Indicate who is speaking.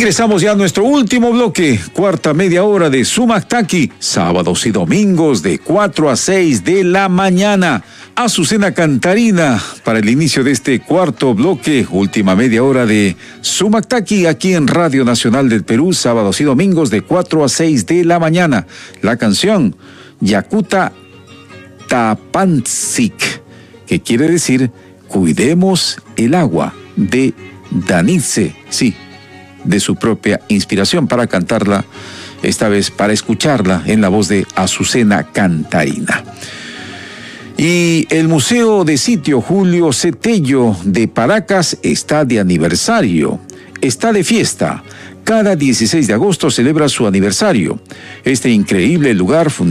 Speaker 1: Ingresamos ya a nuestro último bloque, cuarta media hora de Sumac Taki, sábados y domingos de 4 a 6 de la mañana. Azucena Cantarina para el inicio de este cuarto bloque, última media hora de Sumac Taki aquí en Radio Nacional del Perú, sábados y domingos de 4 a 6 de la mañana. La canción Yakuta Tapantsik, que quiere decir Cuidemos el agua, de Danitze, sí, de su propia inspiración para cantarla, esta vez para escucharla en la voz de Azucena Cantarina. Y el Museo de Sitio Julio Cetello de Paracas está de aniversario, está de fiesta. Cada 16 de agosto celebra su aniversario. Este increíble lugar